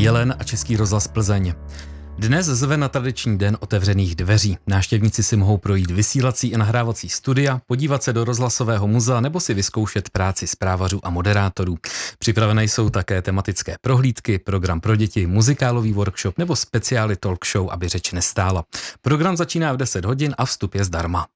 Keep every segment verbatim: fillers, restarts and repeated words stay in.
Jelen a Český rozhlas Plzeň. Dnes zve na tradiční den otevřených dveří. Návštěvníci si mohou projít vysílací i nahrávací studia, podívat se do rozhlasového muzea nebo si vyzkoušet práci zprávařů a moderátorů. Připravené jsou také tematické prohlídky, program pro děti, muzikálový workshop nebo speciály talk show, aby řeč nestála. Program začíná v deset hodin a vstup je zdarma.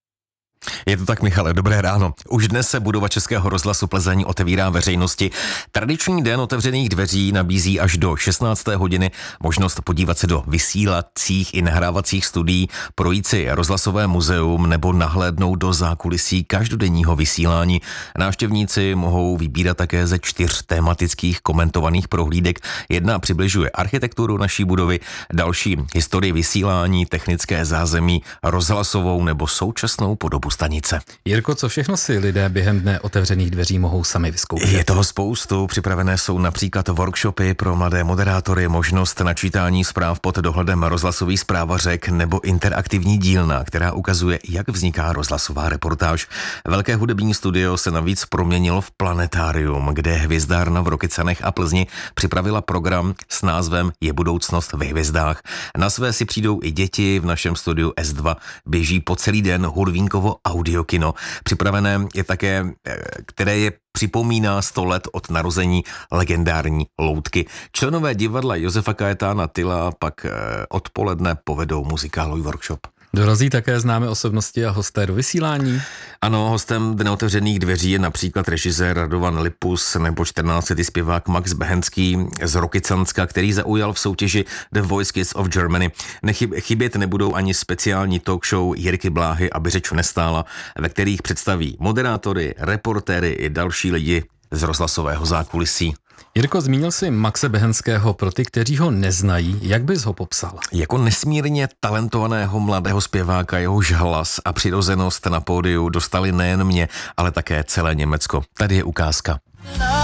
Je to tak, Michale, dobré ráno. Už dnes se budova Českého rozhlasu Plzeň otevírá veřejnosti. Tradiční den otevřených dveří nabízí až do šestnácté hodiny možnost podívat se do vysílacích i nahrávacích studií, projít si rozhlasové muzeum nebo nahlédnout do zákulisí každodenního vysílání. Návštěvníci mohou vybírat také ze čtyř tematických komentovaných prohlídek. Jedna přibližuje architekturu naší budovy, další historii vysílání, technické zázemí, rozhlasovou nebo současnou podobu stanice. Jirko, co všechno si lidé během dne otevřených dveří mohou sami vyzkoušet? Je toho spoustu. Připravené jsou například workshopy pro mladé moderátory, možnost načítání zpráv pod dohledem rozhlasových zprávařek nebo interaktivní dílna, která ukazuje, jak vzniká rozhlasová reportáž. Velké hudební studio se navíc proměnilo v planetárium, kde hvězdárna v Rokycanech a Plzni připravila program s názvem Je budoucnost ve hvězdách. Na své si přijdou i děti. V našem studiu S dva běží po celý den Hudvínkovo audiokino. Připravené je také, které je připomíná sto let od narození legendární loutky. Členové divadla Josefa Kajetána Tyla pak odpoledne povedou muzikálový workshop. Dorazí také známé osobnosti a hosté do vysílání? Ano, hostem Dne otevřených dveří je například režisér Radovan Lipus nebo čtrnáctiletý zpěvák Max Behenský z Rokycanska, který zaujal v soutěži The Voice Kids of Germany. Nechyb, chybět nebudou ani speciální talk show Jirky Bláhy, aby řeč nestála, ve kterých představí moderátory, reportéry i další lidi z rozhlasového zákulisí. Jirko, zmínil jsi Maxe Behenského. Pro ty, kteří ho neznají, jak bys ho popsal? Jako nesmírně talentovaného mladého zpěváka, jehož hlas a přirozenost na pódiu dostali nejen mě, ale také celé Německo. Tady je ukázka.